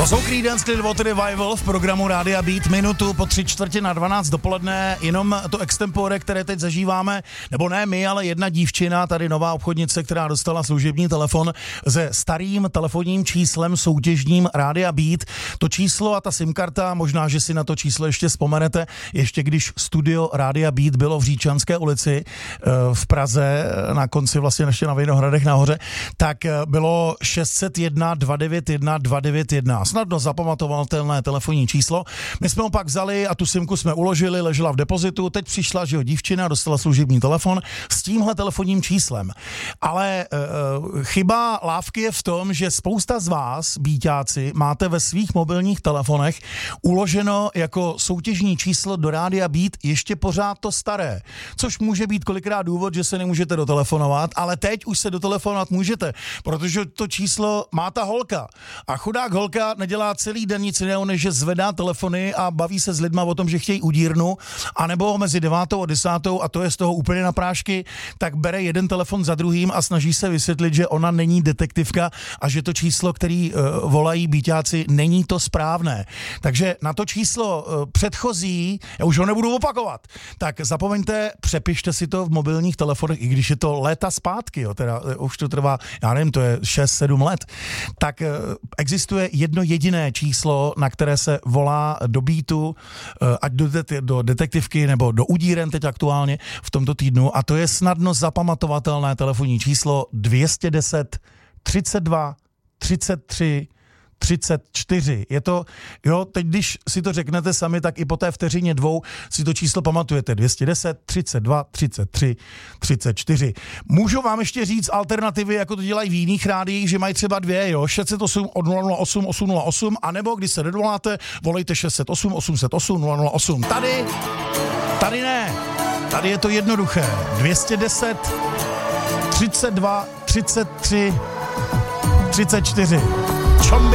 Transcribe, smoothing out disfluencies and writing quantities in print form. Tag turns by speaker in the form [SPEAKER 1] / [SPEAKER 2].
[SPEAKER 1] To jsou Creedence Clearwater Revival v programu Rádia Beat, minutu po 11:45 dopoledne, jenom to extempore, které teď zažíváme, nebo ne my, ale jedna dívčina, tady nová obchodnice, která dostala služební telefon se starým telefonním číslem soutěžním Rádia Beat. To číslo a ta SIM-karta, možná, že si na to číslo ještě vzpomenete, ještě když studio Rádia Beat bylo v Říčanské ulici v Praze, na konci vlastně ještě na Vinohradech nahoře, tak bylo 601 291 291. Snadno zapamatovatelné telefonní číslo. My jsme ho pak vzali a tu simku jsme uložili, ležela v depozitu, teď přišla, že jo, dívčina, dostala služební telefon s tímhle telefonním číslem. Ale chyba lávky je v tom, že spousta z vás, bíťáci, máte ve svých mobilních telefonech uloženo jako soutěžní číslo do Rádia Beat ještě pořád to staré, což může být kolikrát důvod, že se nemůžete dotelefonovat, ale teď už se dotelefonovat můžete, protože to číslo má ta holka. A chudák holka nedělá celý den nic jiného, než že zvedá telefony a baví se s lidma o tom, že chtějí udírnu, anebo mezi 9. a 10. a to je z toho úplně na prášky, tak bere jeden telefon za druhým a snaží se vysvětlit, že ona není detektivka a že to číslo, který volají bíťáci, není to správné. Takže na to číslo předchozí, já už ho nebudu opakovat, tak zapomeňte, přepište si to v mobilních telefonech, i když je to léta zpátky, jo, teda už to trvá, já nevím, to je 6-7 let, tak existuje jedno jediné číslo, na které se volá do Beatu, ať do detektivky nebo do udíren teď aktuálně v tomto týdnu, a to je snadno zapamatovatelné telefonní číslo 210 32 33 34. Je to, jo, teď když si to řeknete sami, tak i po té vteřině 2 si to číslo pamatujete. 210 32 33 34. Můžu vám ještě říct alternativy, jako to dělají v jiných rádiích, že mají třeba 2, jo, 608 od 008 808, anebo když se nedovoláte, volejte 608 808 008. Tady ne. Tady je to jednoduché. 210 32 33 34. Čomby.